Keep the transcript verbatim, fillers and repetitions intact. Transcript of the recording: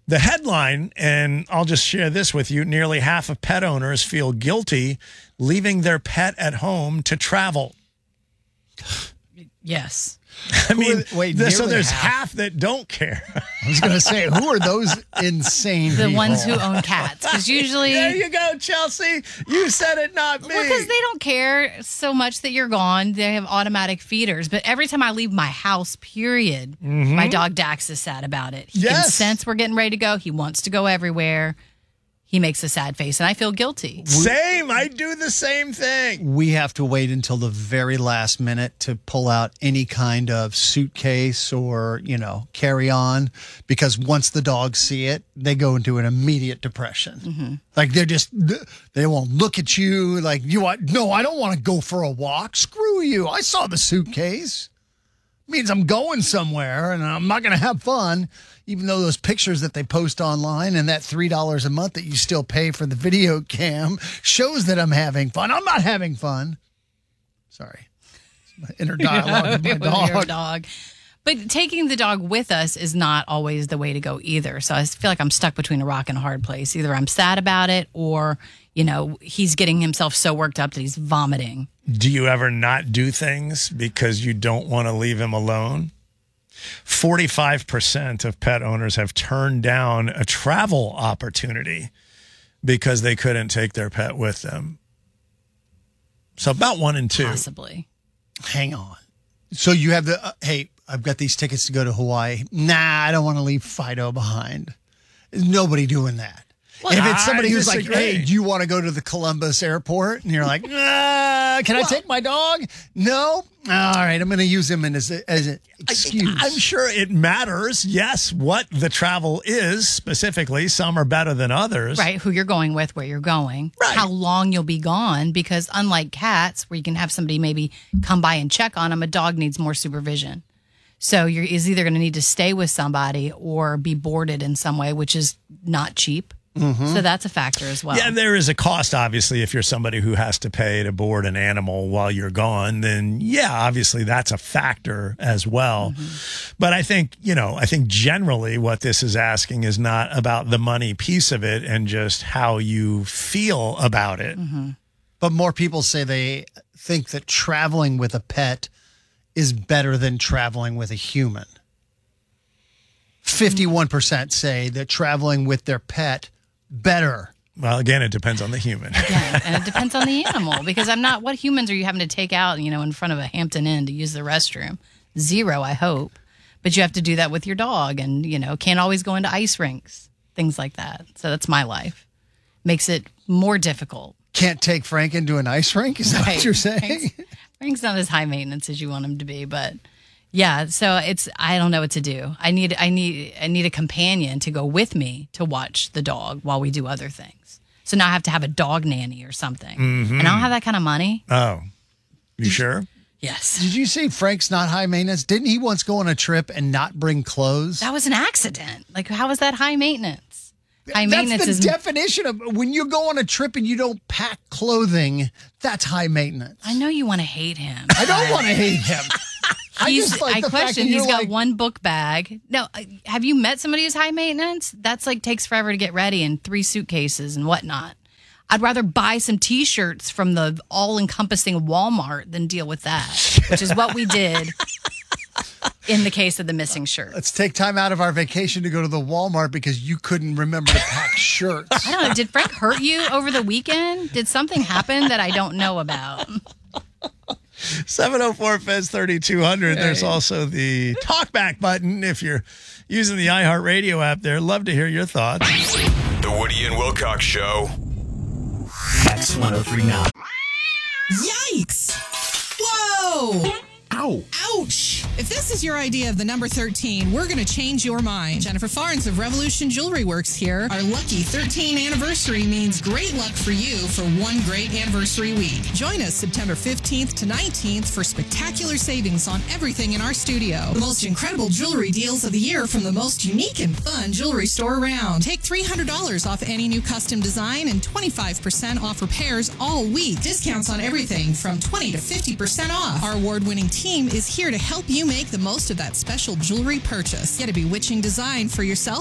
The headline, and I'll just share this with you, nearly half of pet owners feel guilty leaving their pet at home to travel. Yes. I mean, are, wait, this, so there's half. half that don't care. I was going to say, who are those insane The people? ones who own cats. Because usually... There you go, Chelsea. You said it, not me. Well, because they don't care so much that you're gone. They have automatic feeders. But every time I leave my house, period, Mm-hmm. my dog Dax is sad about it. He can Yes. sense we're getting ready to go. He wants to go everywhere. He makes a sad face, and I feel guilty. Same. I do the same thing. We have to wait until the very last minute to pull out any kind of suitcase or, you know, carry on, because once the dogs see it, they go into an immediate depression. Mm-hmm. Like they're just, they won't look at you like, you want, no, I don't want to go for a walk. Screw you. I saw the suitcase. Means I'm going somewhere and I'm not going to have fun, even though those pictures that they post online and that three dollars a month that you still pay for the video cam shows that I'm having fun. I'm not having fun. Sorry. It's my inner dialogue with my With your dog. dog. But taking the dog with us is not always the way to go either. So I feel like I'm stuck between a rock and a hard place. Either I'm sad about it or, you know, he's getting himself so worked up that he's vomiting. Do you ever not do things because you don't want to leave him alone? forty-five percent of pet owners have turned down a travel opportunity because they couldn't take their pet with them. So about one in two. Possibly. Hang on. So you have the, uh, hey, I've got these tickets to go to Hawaii. Nah, I don't want to leave Fido behind. There's nobody doing that. Well, and if it's somebody I who's disagree. like, hey, do you want to go to the Columbus airport? And you're like, uh, can I take my dog? No? All right, I'm going to use him as, a, as an excuse. I'm sure it matters, yes, what the travel is specifically. Some are better than others. Right, who you're going with, where you're going, Right. how long you'll be gone, because unlike cats, where you can have somebody maybe come by and check on them, a dog needs more supervision. So you're is either going to need to stay with somebody or be boarded in some way, which is not cheap. Mm-hmm. So that's a factor as well. Yeah, there is a cost, obviously, if you're somebody who has to pay to board an animal while you're gone, then yeah, obviously that's a factor as well. Mm-hmm. But I think, you know, I think generally what this is asking is not about the money piece of it and just how you feel about it. Mm-hmm. But more people say they think that traveling with a pet is better than traveling with a human. fifty-one percent say that traveling with their pet better. Well, again, it depends on the human. Yeah, and it depends on the animal, because I'm not, what humans are you having to take out, you know, in front of a Hampton Inn to use the restroom? Zero, I hope. But you have to do that with your dog and, you know, can't always go into ice rinks, things like that. So that's my life. Makes it more difficult. Can't take Frank into an ice rink? Is that Right. what you're saying? Frank's, Frank's not as high maintenance as you want him to be, but yeah, so it's, I don't know what to do. I need, I need, I need a companion to go with me to watch the dog while we do other things. So now I have to have a dog nanny or something. Mm-hmm. And I don't have that kind of money. Oh, you sure? Yes. Did you say Frank's not high maintenance? Didn't he once go on a trip and not bring clothes? That was an accident. Like, how is that high maintenance? High That's maintenance the is definition of when you go on a trip and you don't pack clothing. That's high maintenance. I know you want to hate him. I don't want to hate him. I He's, just like I the fact question. that you're He's got like, one book bag. No, I- have you met somebody who's high maintenance? That's like takes forever to get ready and three suitcases and whatnot. I'd rather buy some T-shirts from the all-encompassing Walmart than deal with that, which is what we did in the case of the missing shirt. Let's take time out of our vacation to go to the Walmart because you couldn't remember to pack shirts. I don't know. Did Frank hurt you over the weekend? Did something happen that I don't know about? seven oh four F E Z thirty-two hundred. There's also the talkback button if you're using the iHeartRadio app there. Love to hear your thoughts. The Woody and Wilcox Show. X one oh three point nine. Yikes! Whoa! Ow. Ouch! If this is your idea of the number thirteen, we're going to change your mind. Jennifer Farnes of Revolution Jewelry Works here. Our lucky thirteen anniversary means great luck for you for one great anniversary week. Join us September fifteenth to nineteenth for spectacular savings on everything in our studio. The most incredible jewelry deals of the year from the most unique and fun jewelry store around. Take three hundred dollars off any new custom design and twenty-five percent off repairs all week. Discounts on everything from twenty to fifty percent off. Our award-winning team is here to help you make the most of that special jewelry purchase. Get a bewitching design for yourself